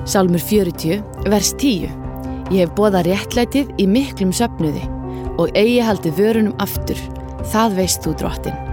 Sálmur 40, vers 10. Ég hef boðað réttlætið í miklum söfnuði og eigi haldið vörunum aftur, það veist þú, Drottinn.